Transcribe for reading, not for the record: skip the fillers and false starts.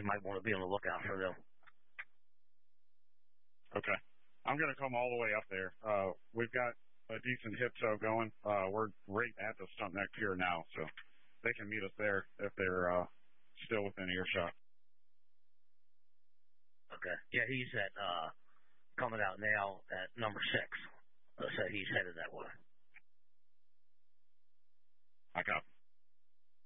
you might want to be on the lookout for them. Okay. I'm going to come all the way up there. We've got a decent hit tow going. We're right at the stump neck pier now, so they can meet us there if they're still within earshot. Okay. Yeah, he's at coming out now at number 6. So he's headed that way. I copy.